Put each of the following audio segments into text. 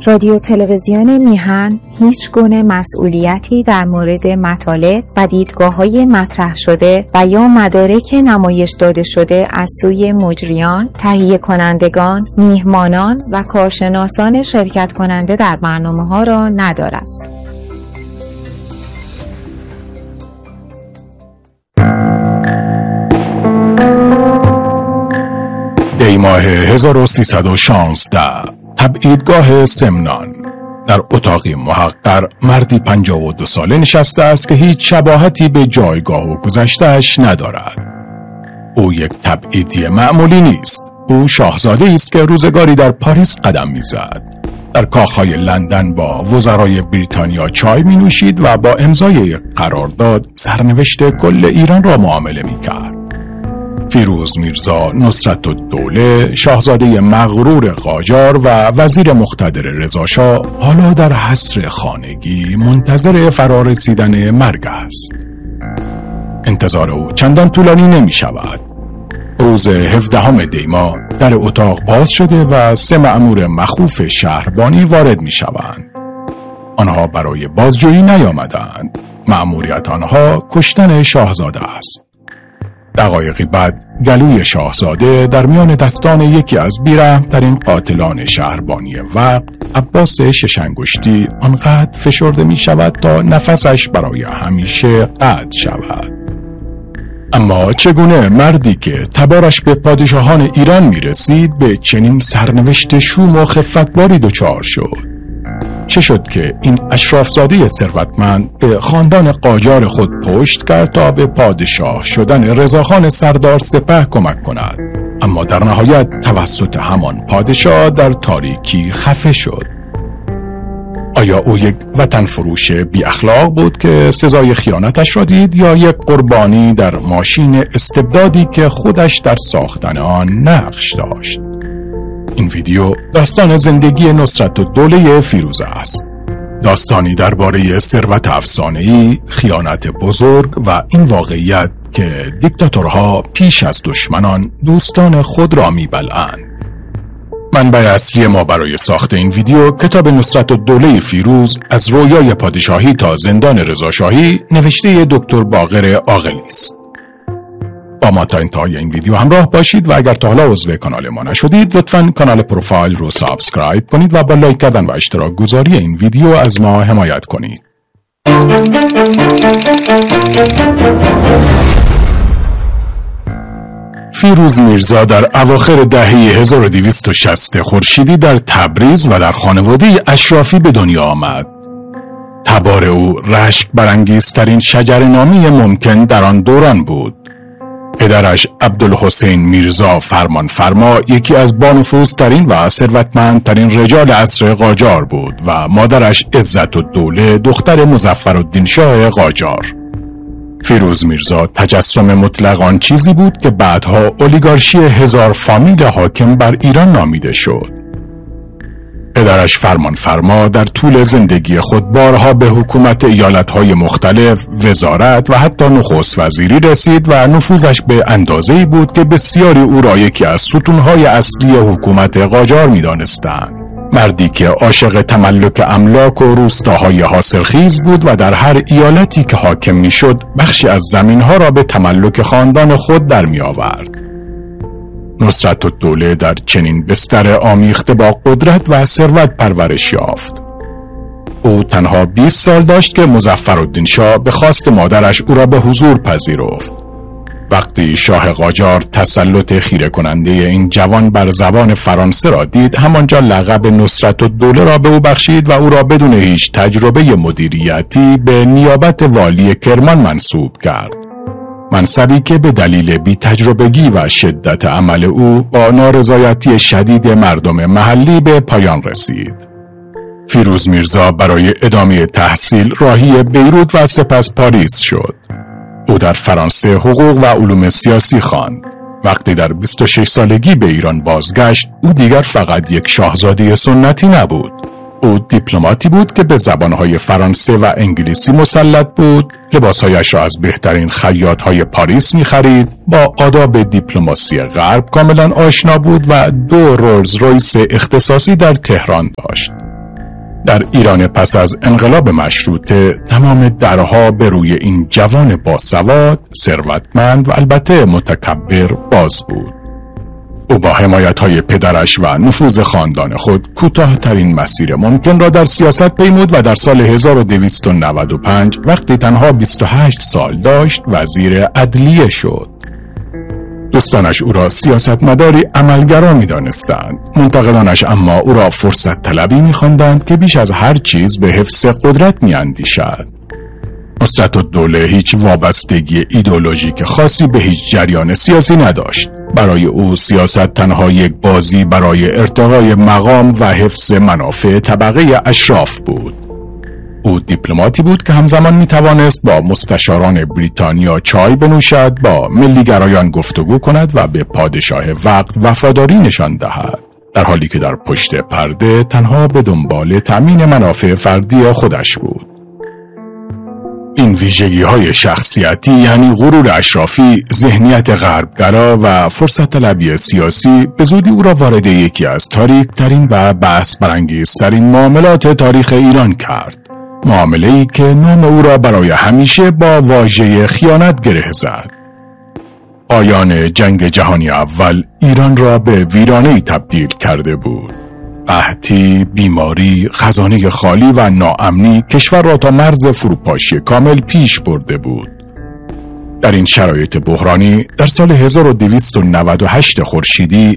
رادیو تلویزیون میهن هیچ گونه مسئولیتی در مورد مطالب و دیدگاه‌های مطرح شده و یا مدارک نمایش داده شده از سوی مجریان، تهیه کنندگان، میهمانان و کارشناسان شرکت کننده در برنامه‌ها را ندارد. دی ماه 1316 تبعیدگاه سمنان. در اتاقی محقر مردی 52 ساله نشسته است که هیچ شباهتی به جایگاه و گذشته‌اش ندارد. او یک تبعیدی معمولی نیست. او شاهزاده است که روزگاری در پاریس قدم می‌زد. در کاخهای لندن با وزرای بریتانیا چای می‌نوشید و با امضای یک قرارداد سرنوشت کل ایران را معامله می‌کرد. فیروز میرزا نصرتالدوله، شاهزاده مغرور قاجار و وزیر مقتدر رضاشاه، حالا در حصر خانگی منتظر فرارسیدن مرگ است. انتظار او چندان طولانی نمی شود. روز 17 دی ماه در اتاق باز شده و 3 مأمور مخوف شهربانی وارد می شوند. آنها برای بازجویی نیامدند. مأموریت آنها کشتن شاهزاده است. دقایقی بعد گلوی شاهزاده در میان دستان یکی از بی‌رحم‌ترین قاتلان شهربانی وقت، عباس شش‌انگشتی، آنقدر فشرده می شود تا نفسش برای همیشه قطع شود. اما چگونه مردی که تبارش به پادشاهان ایران می رسید به چنین سرنوشت شوم و خفتباری دچار شد؟ چه شد که این اشرافزاده ثروتمند به خاندان قاجار خود پشت کرد تا به پادشاه شدن رضاخان سردار سپه کمک کند، اما در نهایت توسط همان پادشاه در تاریکی خفه شد؟ آیا او یک وطن فروش بی اخلاق بود که سزای خیانتش را دید، یا یک قربانی در ماشین استبدادی که خودش در ساختن آن نقش داشت؟ این ویدیو داستان زندگی نصرتالدوله فیروزه است. داستانی درباره ثروت افسانه‌ای، خیانت بزرگ و این واقعیت که دیکتاتورها پیش از دشمنان دوستان خود را می‌بلعند. منبع اصلی ما برای ساخت این ویدیو کتاب نصرتالدوله فیروز از رویای پادشاهی تا زندان رضاشاهی نوشته دکتر باقر عاقلی است. با ما تا انتهای این ویدیو همراه باشید و اگر تا حالا عضو کانال ما نشدید لطفاً کانال پروفایل رو سابسکرایب کنید و با لایک کردن و اشتراک گذاری این ویدیو از ما حمایت کنید. فیروز میرزا در اواخر دهه 1260 خورشیدی در تبریز و در خانواده اشرافی به دنیا آمد. تبار او رشک برانگیزترین شجره‌نامی ممکن در آن دوران بود. پدرش عبدالحسین میرزا فرمانفرما یکی از بانفوذترین و ثروتمندترین رجال عصر قاجار بود و مادرش عزتالدوله دختر مظفرالدین شاه قاجار. فیروز میرزا تجسم مطلق آن چیزی بود که بعدها اولیگارشی 1000 فامیل حاکم بر ایران نامیده شد. پدرش فرمانفرما در طول زندگی خود بارها به حکومت ایالتهای مختلف، وزارت و حتی نخست وزیری رسید و نفوذش به اندازه‌ای بود که بسیاری او را یکی از ستونهای اصلی حکومت قاجار می‌دانستند. مردی که عاشق تملک املاک و روستاهای حاصلخیز بود و در هر ایالتی که حاکم می‌شد بخشی از زمین‌ها را به تملک خاندان خود در می‌آورد. نصرتالدوله در چنین بستر آمیخته با قدرت و ثروت پرورش یافت. او تنها 20 سال داشت که مظفرالدین شاه به خواست مادرش او را به حضور پذیرفت. وقتی شاه قاجار تسلط خیره کننده این جوان بر زبان فرانسه را دید، همانجا لقب نصرتالدوله را به او بخشید و او را بدون هیچ تجربه مدیریتی به نیابت والی کرمان منصوب کرد. منصبی که به دلیل بی‌تجربگی و شدت عمل او با نارضایتی شدید مردم محلی به پایان رسید. فیروز میرزا برای ادامه تحصیل راهی بیروت و سپس پاریس شد. او در فرانسه حقوق و علوم سیاسی خواند. وقتی در 26 سالگی به ایران بازگشت، او دیگر فقط یک شاهزاده سنتی نبود. او دیپلماتی بود که به زبانهای فرانسه و انگلیسی مسلط بود، لباسهایش را از بهترین خیاطهای پاریس می‌خرید، با آداب دیپلماسی غرب کاملا آشنا بود و 2 رولز رویس اختصاصی در تهران داشت. در ایران پس از انقلاب مشروطه تمام درها به روی این جوان باسواد، ثروتمند و البته متکبر باز بود. او با حمایت‌های پدرش و نفوذ خاندان خود کوتاه‌ترین مسیر ممکن را در سیاست پیمود و در سال 1295 وقتی تنها 28 سال داشت وزیر عدلیه شد. دوستانش او را سیاستمداری عملگرا می‌دانستند. منتقدانش اما او را فرصت طلبی می‌خواندند که بیش از هر چیز به حفظ قدرت می‌اندیشد. نصرتالدوله هیچ وابستگی ایدئولوژیک خاصی به هیچ جریان سیاسی نداشت. برای او سیاست تنها یک بازی برای ارتقای مقام و حفظ منافع طبقه اشراف بود. او دیپلماتی بود که همزمان می توانست با مستشاران بریتانیا چای بنوشد، با ملیگرایان گفتگو کند و به پادشاه وقت وفاداری نشان دهد، در حالی که در پشت پرده تنها به دنبال تأمین منافع فردی خودش بود. این ویژگی‌های شخصیتی یعنی غرور اشرافی، ذهنیت غربگرا و فرصت طلبی سیاسی به زودی او را وارد یکی از تاریک‌ترین و بحث برانگیزترین معاملات تاریخ ایران کرد. معامله‌ای که نام او را برای همیشه با واژه خیانت گره زد. پایان جنگ جهانی اول ایران را به ویرانه‌ای تبدیل کرده بود. قحطی، بیماری، خزانه خالی و ناامنی کشور را تا مرز فروپاشی کامل پیش برده بود. در این شرایط بحرانی در سال 1298 خورشیدی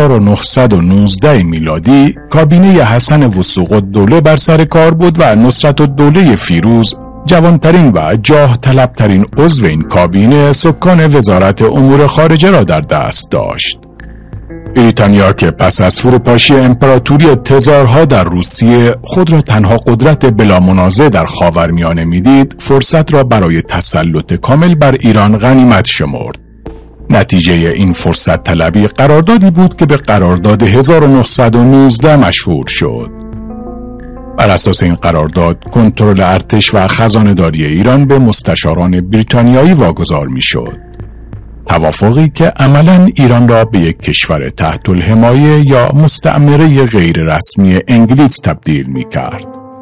1919 میلادی کابینه حسن وثوق‌الدوله بر سر کار بود و نصرتالدوله فیروز جوانترین و جاه طلبترین عضو این کابینه سکان وزارت امور خارجه را در دست داشت. بریتانیا که پس از فروپاشی امپراتوری تزارها در روسیه خود را تنها قدرت بلا منازع در خاورمیانه میدید، فرصت را برای تسلط کامل بر ایران غنیمت شمرد. نتیجه این فرصت طلبی قراردادی بود که به قرارداد 1919 مشهور شد. بر اساس این قرارداد کنترل ارتش و خزانه‌داری ایران به مستشاران بریتانیایی واگذار میشد. توافقی که عملاً ایران را به یک کشور تحت الحمایه یا مستعمره غیر رسمی انگلیس تبدیل می کرد.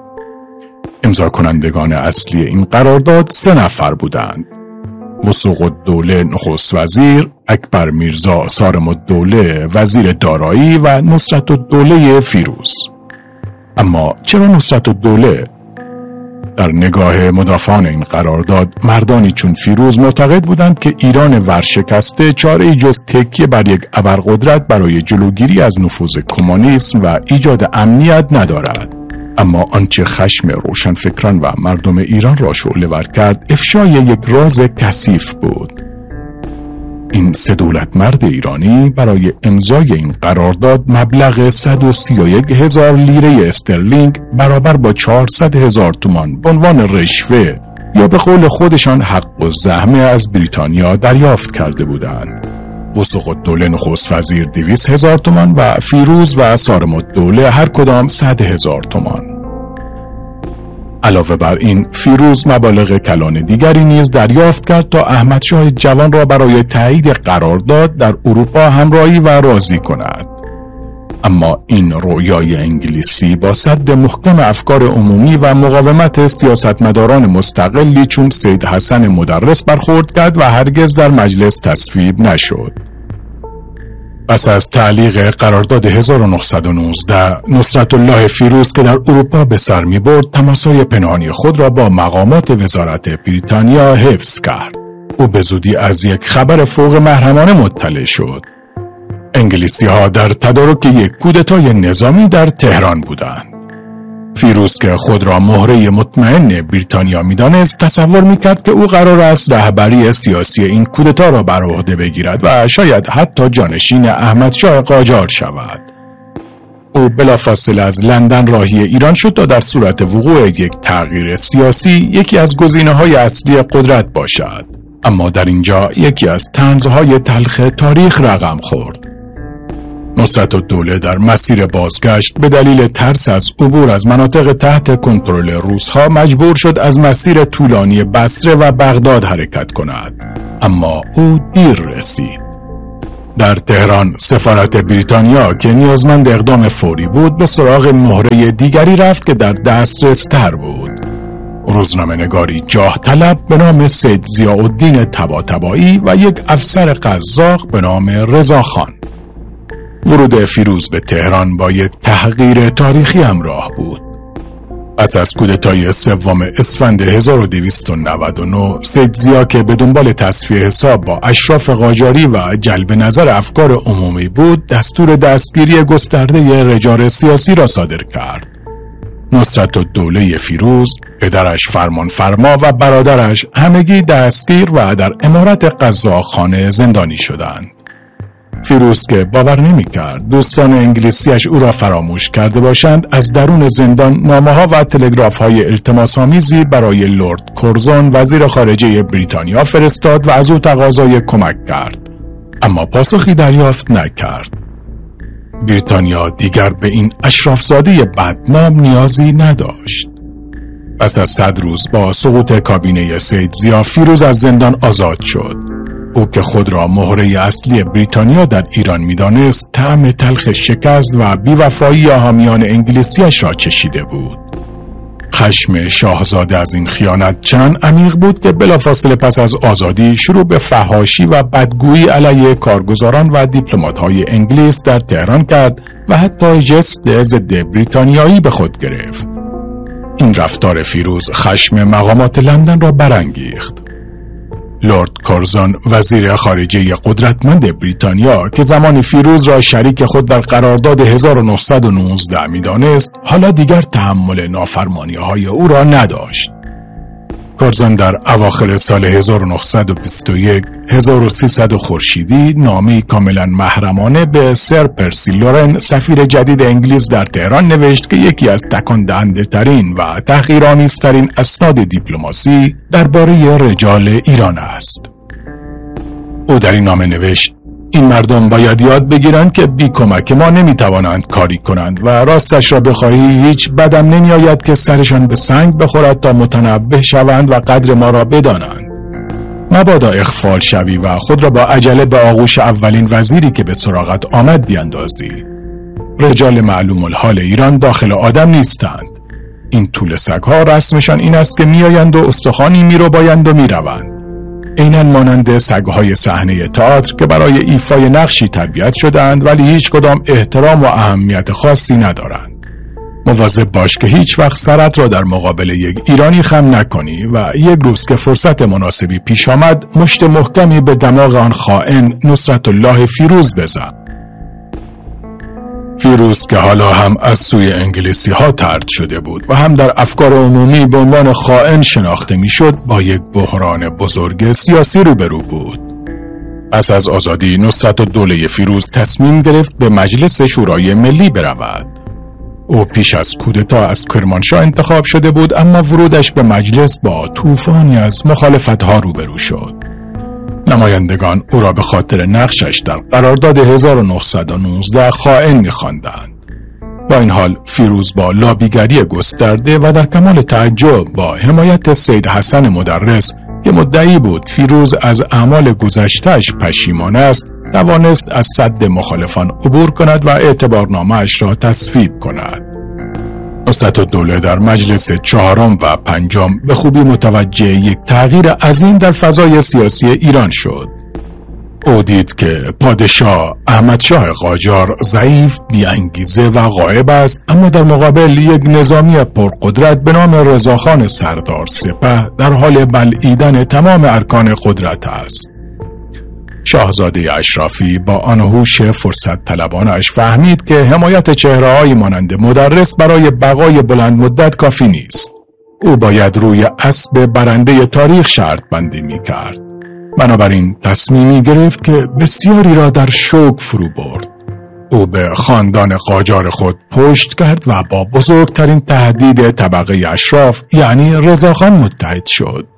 امضا کنندگان اصلی این قرارداد 3 نفر بودند: وثوق‌الدوله نخست وزیر، اکبر میرزا صارم‌الدوله وزیر دارایی و نصرتالدوله فیروز. اما چرا نصرتالدوله؟ در نگاه مدافعان این قرارداد مردانی چون فیروز معتقد بودند که ایران ورشکسته چاره‌ای جز تکیه بر یک ابرقدرت برای جلوگیری از نفوذ کمونیسم و ایجاد امنیت ندارد. اما آنچه خشم روشنفکران و مردم ایران را شعله‌ور کرد افشای یک راز کثیف بود. این 3 دولتمرد ایرانی برای امضای این قرارداد مبلغ 131,000 لیره استرلینگ برابر با 400,000 تومان به عنوان رشوه یا به قول خودشان حق و زحمه از بریتانیا دریافت کرده بودند. وثوق‌الدوله نخست وزیر 200,000 تومان و فیروز و صارم‌الدوله هر کدام 100,000 تومان. علاوه بر این فیروز مبالغ کلان دیگری نیز دریافت کرد تا احمدشاه جوان را برای تایید قرارداد در اروپا همراهی و راضی کند. اما این رویای انگلیسی با سد محکم افکار عمومی و مقاومت سیاستمداران مستقلی چون سید حسن مدرس برخورد کرد و هرگز در مجلس تصویب نشد. پس از تعلیق قرارداد 1919 نصرتالله فیروز که در اروپا به سر می برد تماسای پنهانی خود را با مقامات وزارت بریتانیا حفظ کرد. او به زودی از یک خبر فوق محرمانه مطلع شد. انگلیسی ها در تدارک یک کودتای نظامی در تهران بودند. فیروز که خود را مهره مطمئن بریتانیا می‌دانست تصور می‌کرد که او قرار است رهبری سیاسی این کودتا را بر عهده بگیرد و شاید حتی جانشین احمدشاه قاجار شود. او بلافاصله از لندن راهی ایران شد تا در صورت وقوع یک تغییر سیاسی یکی از گزینه‌های اصلی قدرت باشد. اما در اینجا یکی از طنزهای تلخ تاریخ رقم خورد. نصرتالدوله در مسیر بازگشت به دلیل ترس از عبور از مناطق تحت کنترل روس‌ها مجبور شد از مسیر طولانی بصره و بغداد حرکت کند. اما او دیر رسید. در تهران سفارت بریتانیا که نیازمند اقدام فوری بود به سراغ مهره دیگری رفت که در دسترس تر بود. روزنامه‌نگاری جاه طلب به نام سید ضیاءالدین طباطبایی و یک افسر قزاق به نام رضاخان. ورود فیروز به تهران با یک تحقیر تاریخی همراه بود. پس از کودتای 3 اسفند 1299 سید ضیا که به دنبال تصفیه حساب با اشراف قاجاری و جلب نظر افکار عمومی بود، دستور دستگیری گسترده رجال سیاسی را صادر کرد. نصرتالدوله فیروز، پدرش فرمانفرما و برادرش همگی دستگیر و در امارت قزاقخانه زندانی شدند. فیروز که باور نمی‌کرد دوستان انگلیسیش او را فراموش کرده باشند، از درون زندان نامه‌ها و تلگراف‌های التماس‌آمیزی برای لرد کورزون وزیر خارجه بریتانیا فرستاد و از او تقاضای کمک کرد، اما پاسخی دریافت نکرد. بریتانیا دیگر به این اشرافزاده بدنام نیازی نداشت. پس از 100 روز با سقوط کابینه سید ضیا، فیروز از زندان آزاد شد. او که خود را مهره اصلی بریتانیا در ایران می‌دانست، طعم تلخ شکست و بی‌وفایی حامیان انگلیسیش را چشیده بود. خشم شاهزاده از این خیانت چنان عمیق بود که بلافاصله پس از آزادی شروع به فحاشی و بدگویی علیه کارگزاران و دیپلمات‌های انگلیس در تهران کرد و حتی جست ضد بریتانیایی به خود گرفت. این رفتار فیروز خشم مقامات لندن را برانگیخت. لرد کورزون وزیر خارجه قدرتمند بریتانیا که زمان فیروز را شریک خود در قرارداد 1919 می‌دانست، حالا دیگر تحمل نافرمانی‌های او را نداشت. کورزون در اواخر سال 1921 1300 خورشیدی نامه‌ای کاملا محرمانه به سر پرسی لورن سفیر جدید انگلیس در تهران نوشت که یکی از تکان‌دهنده‌ترین و تحقیرآمیزترین اسناد دیپلماسی درباره رجال ایران است. او در این نامه نوشت: این مردم باید یاد بگیرند که بی کمک ما نمیتوانند کاری کنند و راستش را بخواهی هیچ بدم نمیآید که سرشان به سنگ بخورد تا متنبه شوند و قدر ما را بدانند. مبادا اغفال شوی و خود را با عجله به آغوش اولین وزیری که به سراغت آمد بیاندازی. رجال معلوم الحال ایران داخل آدم نیستند. این طول سگها رسمشان این است که میآیند و استخوانی میربایند و میروند. عیناً مانند سگهای صحنه تئاتر که برای ایفای نقشی تربیت شده‌اند ولی هیچ کدام احترام و اهمیت خاصی ندارند. مواظب باش که هیچ وقت سرت را در مقابل یک ایرانی خم نکنی و یک روز که فرصت مناسبی پیش آمد مشت محکمی به دماغ آن خائن نصرتالله فیروز بزن. فیروز که حالا هم از سوی انگلیسی ها طرد شده بود و هم در افکار عمومی به عنوان خائن شناخته میشد، با یک بحران بزرگ سیاسی روبرو بود. پس از آزادی نصرتالدوله فیروز تصمیم گرفت به مجلس شورای ملی برود. او پیش از کودتا از کرمانشاه انتخاب شده بود، اما ورودش به مجلس با طوفانی از مخالفت‌ها روبرو شد. نمایندگان او را به خاطر نقشش در قرارداد 1919 خائن می‌خواندند. با این حال فیروز با لابیگری گسترده و در کمال تعجب با حمایت سید حسن مدرس که مدعی بود فیروز از اعمال گذشته‌اش پشیمان است، توانست از سد مخالفان عبور کند و اعتبارنامه‌اش را تصویب کند. نصرتالدوله در مجلس 4 و 5 به خوبی متوجه یک تغییر عظیم در فضای سیاسی ایران شد. او دید که پادشاه احمدشاه قاجار ضعیف، بی‌انگیزه و غایب است، اما در مقابل یک نظامی پرقدرت به نام رضاخان سردار سپه در حال بلعیدن تمام ارکان قدرت است. شاهزاده اشرافی با آن هوش فرصت طلبانش فهمید که حمایت چهره‌هایی مانند مدرس برای بقای بلند مدت کافی نیست. او باید روی اسب برنده تاریخ شرط بندی می کرد. بنابراین تصمیمی گرفت که بسیاری را در شوک فرو برد. او به خاندان قاجار خود پشت کرد و با بزرگترین تهدید طبقه اشراف یعنی رضاخان متحد شد.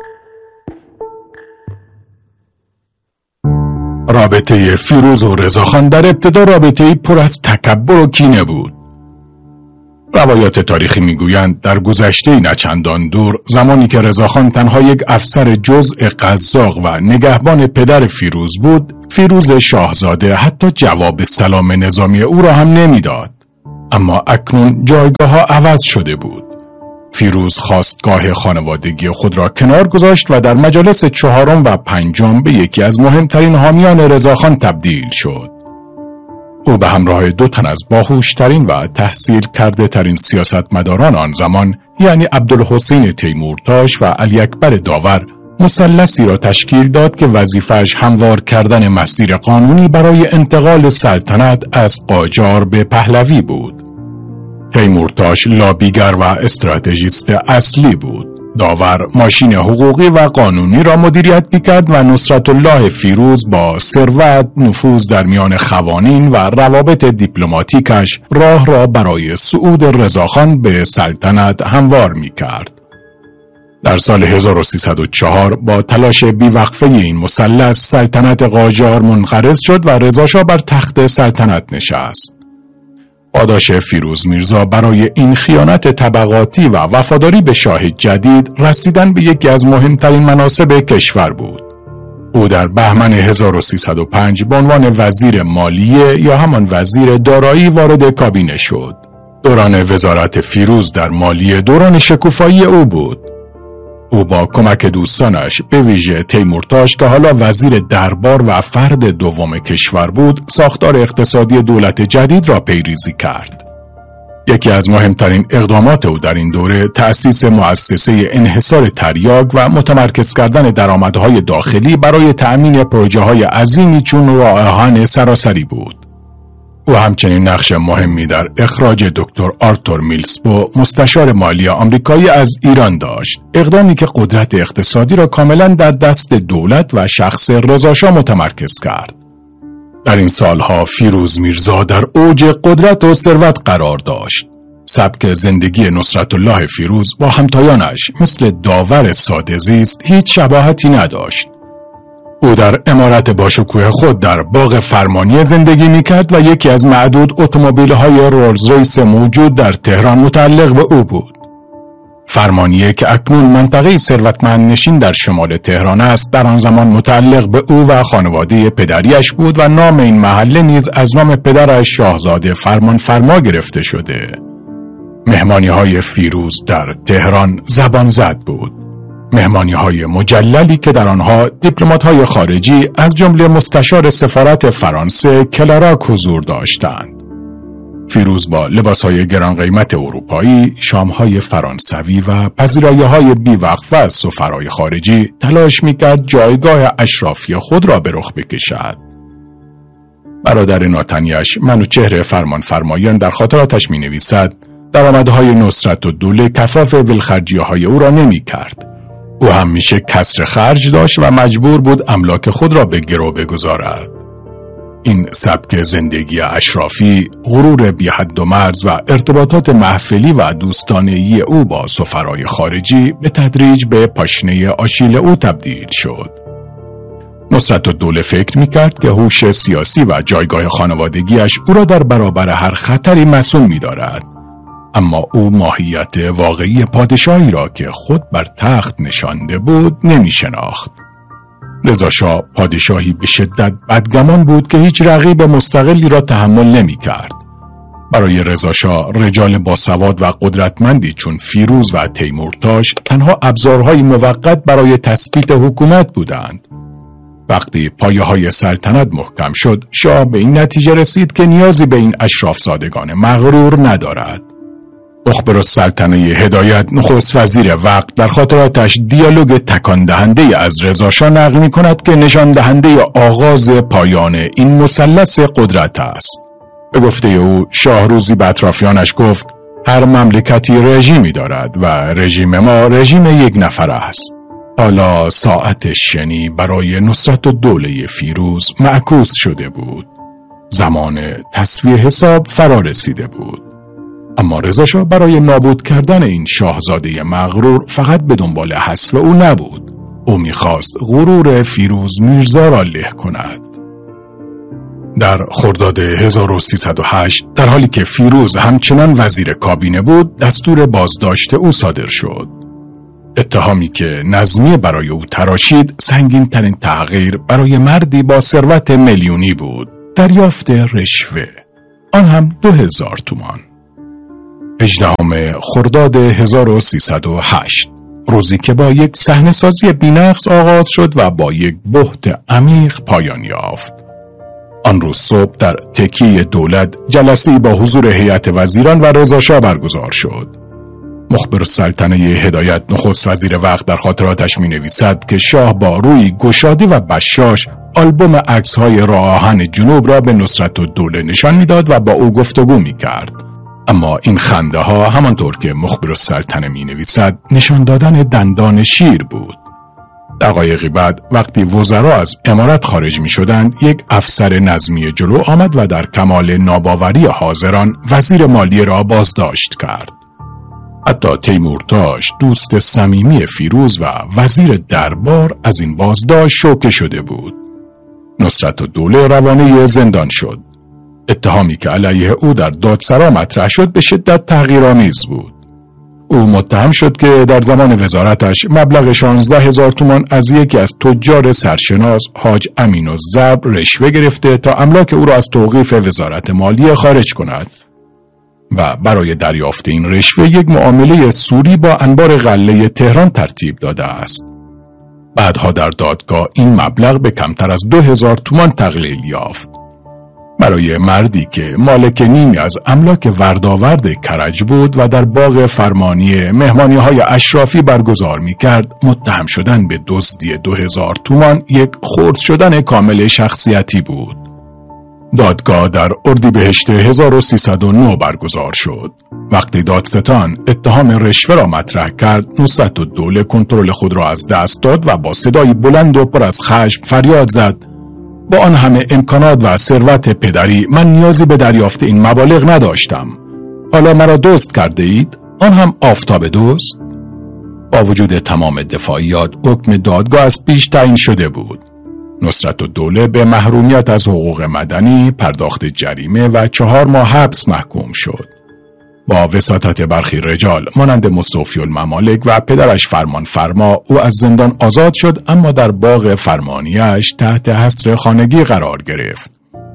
رابطه فیروز و رضاخان در ابتدا رابطه‌ای پر از تکبر و کینه بود. روایات تاریخی میگویند در گذشته نچندان دور، زمانی که رضاخان تنها یک افسر جزء قزاق و نگهبان پدر فیروز بود، فیروز شاهزاده حتی جواب سلام نظامی او را هم نمیداد. اما اکنون جایگاه‌ها عوض شده بود. فیروز خواستگاه خانوادگی خود را کنار گذاشت و در مجالس 4 و 5 به یکی از مهمترین حامیان رضاخان تبدیل شد. او به همراه 2 تن از باهوشترین و تحصیل کرده ترین سیاستمداران آن زمان، یعنی عبدالحسین تیمورتاش و علی اکبر داور، مثلثی را تشکیل داد که وظیفه‌اش هموار کردن مسیر قانونی برای انتقال سلطنت از قاجار به پهلوی بود. تیمورتاش لابیگر و استراتژیست اصلی بود. داور ماشین حقوقی و قانونی را مدیریت می‌کرد و نصرت الله فیروز با ثروت، نفوذ در میان خوانین و روابط دیپلماتیکش راه را برای صعود رضاخان به سلطنت هموار می‌کرد. در سال 1304 با تلاش بیوقفه این مثلث، سلطنت قاجار منقرض شد و رضاشاه بر تخت سلطنت نشست. پاداش فیروز میرزا برای این خیانت طبقاتی و وفاداری به شاه جدید رسیدن به یکی از مهمترین مناصب کشور بود. او در بهمن 1305 به عنوان وزیر مالیه یا همان وزیر دارایی وارد کابینه شد. دوران وزارت فیروز در مالیه دوران شکوفایی او بود. او با کمک دوستانش، به ویژه تیمورتاش که حالا وزیر دربار و فرد دوم کشور بود، ساختار اقتصادی دولت جدید را پیریزی کرد. یکی از مهمترین اقدامات او در این دوره تأسیس مؤسسه انحصار تریاک و متمرکز کردن درآمدهای داخلی برای تأمین پروژه‌های عظیمی چون راه آهن سراسری بود. او همچنین نقش مهمی در اخراج دکتر آرتور میلزبو، مستشار مالی آمریکایی، از ایران داشت، اقدامی که قدرت اقتصادی را کاملا در دست دولت و شخص رضاشاه متمرکز کرد. در این سالها فیروز میرزا در اوج قدرت و ثروت قرار داشت. سبک زندگی نصرت الله فیروز با همتایانش مثل داور ساده زیست هیچ شباهتی نداشت. او در عمارت باشکوه خود در باغ فرمانی زندگی میکرد و یکی از معدود اتومبیل‌های رولز رویس موجود در تهران متعلق به او بود. فرمانیه که اکنون منطقه ثروتمند نشین در شمال تهران است، در آن زمان متعلق به او و خانواده پدریش بود و نام این محله نیز از نام پدرش شاهزاده فرمانفرما گرفته شده. مهمانی‌های فیروز در تهران زبان زد بود. مهمانی‌های مجللی که در آنها دیپلمات‌های خارجی از جمله مستشار سفارت فرانسه کلاراک حضور داشتند. فیروز با لباس‌های گران قیمت اروپایی، شام‌های فرانسوی و پذیرایی‌های بی‌وقفه از سفرای خارجی تلاش می‌کرد جایگاه اشرافی خود را به رخ بکشد. برادر ناتنیش منوچهر فرمانفرمایان در خاطراتش می‌نویسد درآمدهای نصرت الدوله کفاف ولخرجی‌های او را نمی‌کرد. او همیشه کسر خرج داشت و مجبور بود املاک خود را به گرو بگذارد. این سبک زندگی اشرافی، غرور بی حد و مرز و ارتباطات محفلی و دوستانه‌ای او با سفرای خارجی به تدریج به پاشنه آشیل او تبدیل شد. نصرت الدوله فکر می‌کرد که هوش سیاسی و جایگاه خانوادگیش او را در برابر هر خطری مصون می‌دارد. اما او ماهیت واقعی پادشاهی را که خود بر تخت نشانده بود نمی شناخت. رضاشاه پادشاهی به شدت بدگمان بود که هیچ رقیب مستقلی را تحمل نمی کرد. برای رضاشاه رجال باسواد و قدرتمندی چون فیروز و تیمورتاش تنها ابزارهای موقت برای تثبیت حکومت بودند. وقتی پایه‌های سلطنت محکم شد، شاه به این نتیجه رسید که نیازی به این اشرافزادگان مغرور ندارد. مخبر السلطنه هدایت، نخست وزیر وقت، در خاطراتش دیالوگ تکان دهنده از رضاشاه نقل می‌کند که نشان دهنده آغاز پایان این مثلث قدرت است. به گفته او، شاه روزی به اطرافیانش گفت: هر مملکتی رژیمی دارد و رژیم ما رژیم یک نفر است. حالا ساعت شنی برای نصرت الدوله فیروز معکوس شده بود. زمان تسویه حساب فرا رسیده بود. اما رضاشاه برای نابود کردن این شاهزاده مغرور فقط به دنبال حذف او نبود. او می‌خواست غرور فیروز میرزا را له کند. در خرداد 1308 در حالی که فیروز همچنان وزیر کابینه بود، دستور بازداشت او صادر شد. اتهامی که نظمیه برای او تراشید سنگین ترین تغییر برای مردی با ثروت میلیونی بود: دریافت رشوه، آن هم 2000 تومان. 18 خرداد 1308 روزی که با یک صحنه‌سازی بی‌نقص آغاز شد و با یک بهت عمیق پایان یافت. آن روز صبح در تکیه دولت جلسه‌ای با حضور هیئت وزیران و رضا شاه برگزار شد. مخبرالسلطنه هدایت نخست وزیر وقت در خاطراتش می‌نویسد که شاه با روی گشاده و بشاش آلبوم عکس‌های راه آهن جنوب را به نصرتالدوله نشان می‌داد و با او گفتگو می‌کرد. اما این خنده ها همانطور که مخبرالسلطنه می‌نویسد نشان دادن دندان شیر بود. دقایقی بعد وقتی وزرا از امارت خارج می‌شدند، یک افسر نظمیه جلو آمد و در کمال ناباوری حاضران وزیر مالیه را بازداشت کرد. حتی تیمورتاش، دوست صمیمی فیروز و وزیر دربار، از این بازداشت شوکه شده بود. نصرتالدوله روانه زندان شد. اتهامی که علیه او در دادسرا مطرح شد به شدت تحقیرآمیز بود. او متهم شد که در زمان وزارتش مبلغ 16,000 تومان از یکی از تجار سرشناس حاج امین‌الضبع رشوه گرفته تا املاک او را از توقیف وزارت مالیه خارج کند و برای دریافت این رشوه یک معامله سوری با انبار غله تهران ترتیب داده است. بعدها در دادگاه این مبلغ به کمتر از 2000 تومان تقلیل یافت. برای مردی که مالک نیمی از املاک وردآورد کرج بود و در باغ فرمانیه مهمانی‌های اشرافی برگزار می‌کرد، متهم شدن به دزدی 2000 تومان یک خرد شدن کامل شخصیتی بود. دادگاه در اردیبهشت 1309 برگزار شد. وقتی دادستان اتهام رشوه را مطرح کرد، نصرتالدوله کنترل خود را از دست داد و با صدایی بلند و پر از خشم فریاد زد: با آن همه امکانات و ثروت پدری من نیازی به دریافت این مبالغ نداشتم. حالا مرا دزد کرده اید، آن هم آفتاب دزد. با وجود تمام دفاعیات، حکم دادگاه از پیش تعیین شده بود. نصرتالدوله به محرومیت از حقوق مدنی، پرداخت جریمه و 4 ماه حبس محکوم شد. با وساطت برخی رجال مانند مستوفی‌الممالک و پدرش فرمانفرما، او از زندان آزاد شد، اما در باغ فرمانیه‌اش تحت حصر خانگی قرار گرفت.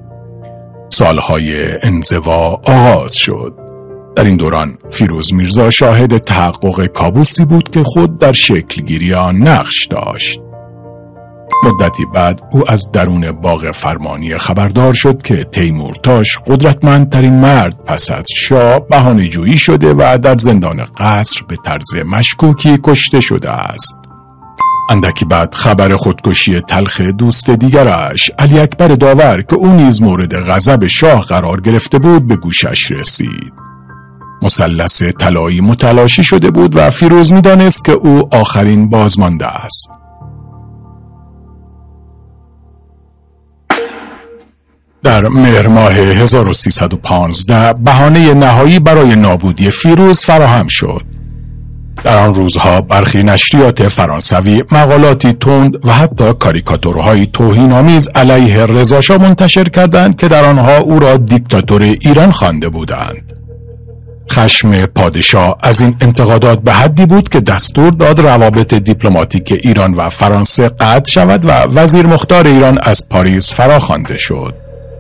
سالهای انزوا آغاز شد. در این دوران فیروز میرزا شاهد تحقق کابوسی بود که خود در شکلگیری آن نقش داشت. مدتی بعد او از درون باغ فرمانیه خبردار شد که تیمورتاش، قدرتمندترین مرد پس از شاه، بهانه‌جویی شده و در زندان قصر به طرز مشکوکی کشته شده است. اندکی بعد خبر خودکشی تلخ دوست دیگرش، علی اکبر داور، که او نیز مورد غضب شاه قرار گرفته بود، به گوشش رسید. مثلث طلایی متلاشی شده بود و فیروز می‌دانست که او آخرین بازمانده است. در مهر ماه 1315 بهانه نهایی برای نابودی فیروز فراهم شد. در آن روزها برخی نشریات فرانسوی مقالاتی تند و حتی کاریکاتورهای توهین‌آمیز علیه رضا شاه منتشر کردند که در آنها او را دیکتاتور ایران خوانده بودند. خشم پادشاه از این انتقادات به حدی بود که دستور داد روابط دیپلماتیک ایران و فرانسه قطع شود و وزیر مختار ایران از پاریس فراخوانده شد.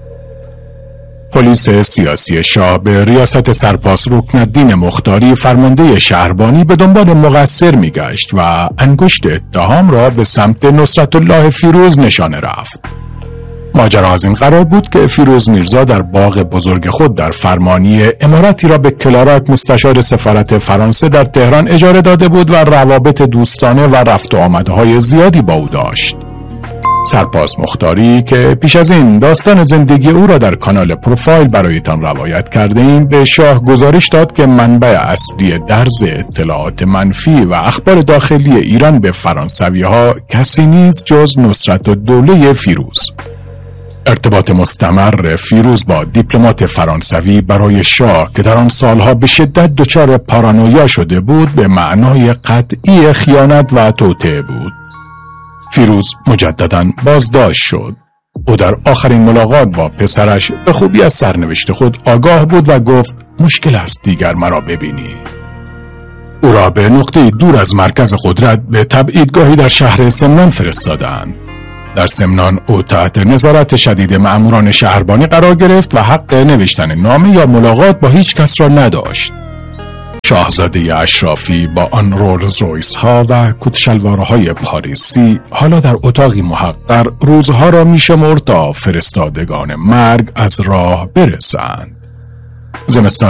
پلیس سیاسی شاه به ریاست سرپاس رکنالدین مختاری، فرمانده شهربانی، به دنبال مقصر میگشت و انگشت اتهام را به سمت نصرتالله فیروز نشانه رفت. ماجرا از این قرار بود که فیروز میرزا در باغ بزرگ خود در فرمانیه اماراتی را به کلارک، مستشار سفارت فرانسه در تهران، اجاره داده بود و روابط دوستانه و رفت و آمدهای زیادی با او داشت. سرپاس مختاری که پیش از این داستان زندگی او را در کانال پروفایل برایتان روایت کرده ایم، به شاه گزارش داد که منبع اصلی درز اطلاعات منفی و اخبار داخلی ایران به فرانسوی‌ها کسی نیست جز نصرتالدوله فیروز. ارتباط مستمر فیروز با دیپلمات فرانسوی برای شاه که در آن سالها به شدت دچار پارانویا شده بود، به معنای قطعی خیانت و توطئه بود. فیروز مجدداً بازداشت شد. او در آخرین ملاقات با پسرش به خوبی از سرنوشت خود آگاه بود و گفت مشکل است دیگر مرا ببینی. او را به نقطه دور از مرکز قدرت به تبعیدگاهی در شهر سمنان فرستادند. در سمنان او تحت نظارت شدید مأموران شهربانی قرار گرفت و حق نوشتن نامه یا ملاقات با هیچ کس را نداشت. شاهزاده اشرافی با آن رولز رویس ها و کتشلوارهای پاریسی حالا در اتاقی محقر روزها را می شمرد تا فرستادگان مرگ از راه برسند. زمستان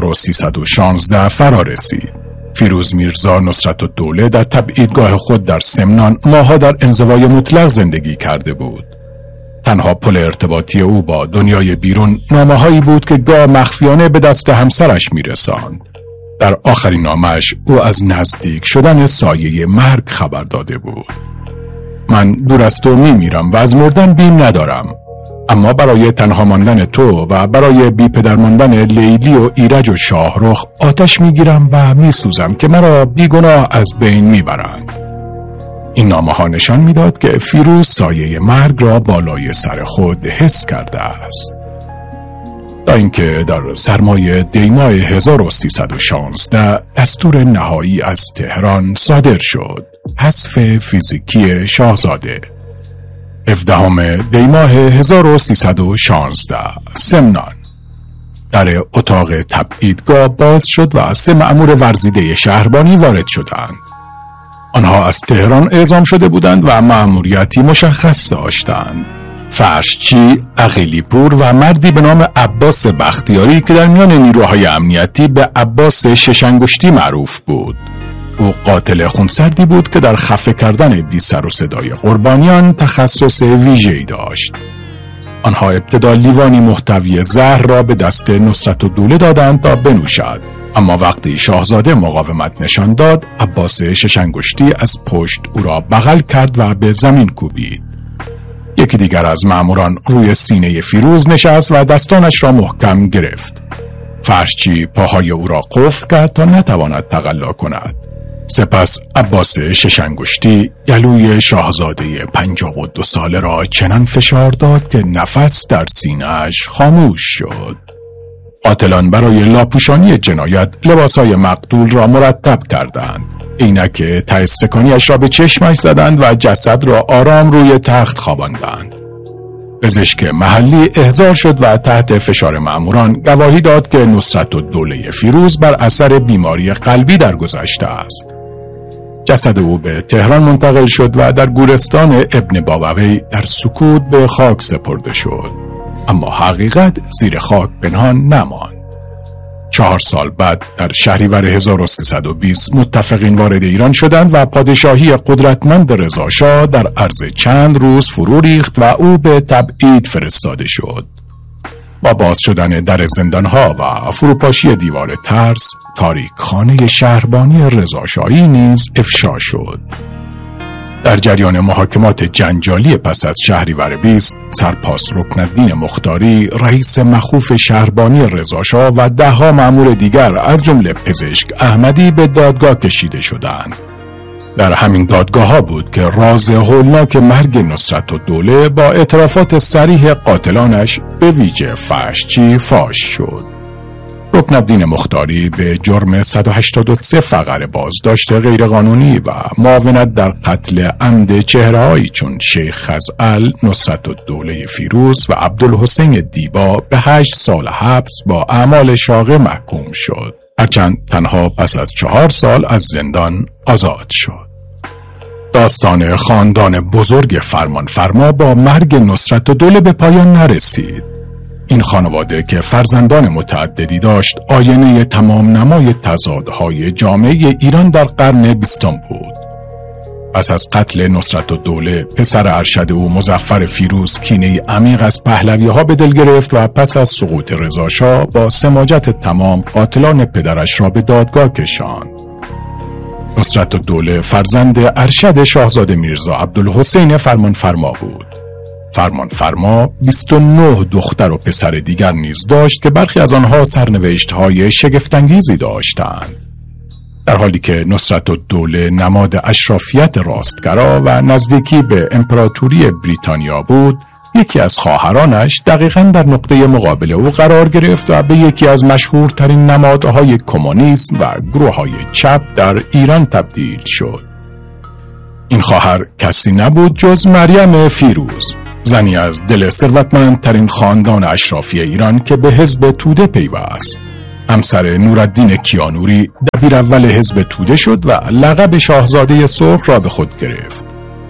1316 فرا رسید. فیروز میرزا نصرتالدوله در تبعیدگاه خود در سمنان ماها در انزوای مطلق زندگی کرده بود. تنها پل ارتباطی او با دنیای بیرون نامه‌هایی بود که گاه مخفیانه به دست همسرش میرساند. در آخرین نامش او از نزدیک شدن سایه مرگ خبر داده بود. من دور از تو میمیرم و از مردن بیم ندارم، اما برای تنها ماندن تو و برای بی پدر ماندن لیلی و ایرج و شاهرخ آتش میگیرم و میسوزم که مرا بیگناه از بین میبرند. این نامه ها نشان میداد که فیروز سایه مرگ را بالای سر خود حس کرده است. تا اینکه در سرمای دیماه 1316 دستور نهایی از تهران صادر شد. حذف فیزیکی شاهزاده. 17 دیماه 1316 سمنان. در اتاق تبعیدگاه باز شد و 3 مأمور ورزیده شهربانی وارد شدند. آنها از تهران اعزام شده بودند و مأموریتی مشخص داشتند. فرشچی، عقیلی‌پور و مردی به نام عباس بختیاری که در میان نیروهای امنیتی به عباس شش‌انگشتی معروف بود. او قاتل خونسردی بود که در خفه کردن بی سر و صدای قربانیان تخصص ویژه‌ای داشت. آنها ابتدا لیوانی محتوی زهر را به دست نصرتالدوله دادند تا بنوشد، اما وقتی شاهزاده مقاومت نشان داد، عباس شش‌انگشتی از پشت او را بغل کرد و به زمین کوبید. یکی دیگر از مأموران روی سینه فیروز نشست و دستانش را محکم گرفت. فرشچی پاهای او را قفل کرد تا نتواند تقلا کند. سپس عباس شش‌انگشتی گلوی شاهزاده 52 ساله را چنان فشار داد که نفس در سینه‌اش خاموش شد. قاتلان برای لاپوشانی جنایت لباسهای مقتول را مرتب کردند. عینک ته استکانی‌اش را به چشمش زدند و جسد را آرام روی تخت خواباندند. پزشک محلی احضار شد و تحت فشار مأموران گواهی داد که نصرتالدوله فیروز بر اثر بیماری قلبی درگذشته است. جسد او به تهران منتقل شد و در گورستان ابن بابوی در سکوت به خاک سپرده شد، اما حقیقت زیر خاک پنهان نماند. 4 سال بعد در شهریور 1320 متفقین وارد ایران شدند و پادشاهی قدرتمند رضاشاه در عرض چند روز فرو ریخت و او به تبعید فرستاده شد. با باز شدن در زندانها و فروپاشی دیوار ترس، تاریکخانه شهربانی رضاشاهی نیز افشا شد. در جریان محاکمات جنجالی پس از شهریور 20، سرپاس رکنالدین مختاری، رئیس مخوف شهربانی رضاشاه و 10 مأمور دیگر از جمله پزشک احمدی به دادگاه کشیده شدند. در همین دادگاه‌ها بود که راز هولناک مرگ نصرتالدوله با اعترافات صریح قاتلانش به ویژه فرشچی فاش شد. رکنالدین مختاری به جرم 183 فقره بازداشت غیرقانونی و معاونت در قتل عمد چهره‌هایی چون شیخ خزعل، نصرتالدوله فیروز و عبدالحسین دیبا به 8 سال حبس با اعمال شاقه محکوم شد، هرچند تنها پس از 4 سال از زندان آزاد شد. داستان خاندان بزرگ فرمانفرما با مرگ نصرتالدوله به پایان نرسید. این خانواده که فرزندان متعددی داشت، آینه تمام نمای تضادهای جامعه ایران در قرن 20 بود. پس از قتل نصرتالدوله، پسر ارشد او مظفر فیروز کینه عمیق از پهلوی‌ها به دل گرفت و پس از سقوط رضاشاه با سماجت تمام قاتلان پدرش را به دادگاه کشاند. نصرتالدوله فرزند ارشد شاهزاده میرزا عبدالحسین فرمانفرما بود. فرمانفرما 29 دختر و پسر دیگر نیز داشت که برخی از آنها سرنوشت‌های شگفت‌انگیزی داشتند. در حالی که نصرتالدوله نماد اشرافیت راستگرا و نزدیکی به امپراتوری بریتانیا بود، یکی از خواهرانش دقیقاً در نقطه مقابل او قرار گرفت و به یکی از مشهورترین نمادهای کمونیسم و گروه‌های چپ در ایران تبدیل شد. این خواهر کسی نبود جز مریم فیروز، زنی از دل ثروتمندترین خاندان اشرافی ایران که به حزب توده پیوست. همسر نورالدین کیانوری دبیر اول حزب توده شد و لقب شاهزاده سرخ را به خود گرفت.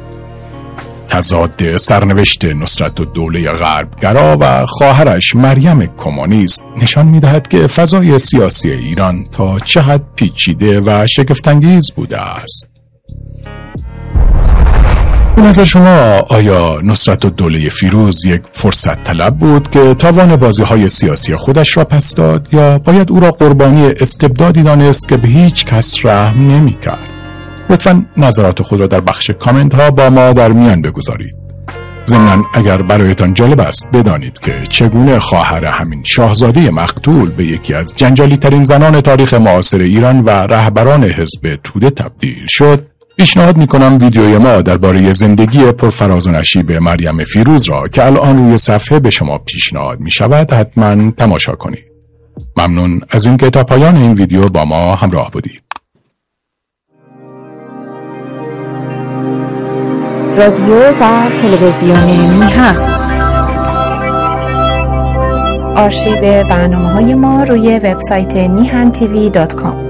تضاد سرنوشت نصرتالدوله غربگرا و خواهرش مریم کمونیست نشان می‌دهد که فضای سیاسی ایران تا چه حد پیچیده و شگفت‌انگیز بوده است. به نظر شما آیا نصرتالدوله فیروز یک فرصت طلب بود که تاوان بازی‌های سیاسی خودش را پس داد، یا باید او را قربانی استبدادی دانست که به هیچ کس رحم نمی‌کرد؟ لطفاً نظرات خود را در بخش کامنت ها با ما در میان بگذارید. ضمناً اگر برایتان جالب است بدانید که چگونه خواهر همین شاهزاده مقتول به یکی از جنجالی ترین زنان تاریخ معاصر ایران و رهبران حزب توده تبدیل شد، پیشنهاد میکنم ویدیوی ما درباره زندگی پرفراز و نشیب مریم فیروز را که الان روی صفحه به شما پیشنهاد میشود حتما تماشا کنید. ممنون از اینکه تا پایان این ویدیو با ما همراه بودید. رادیو و تلویزیون میهن. آرشیو برنامه‌های ما روی وبسایت mihan tv.com.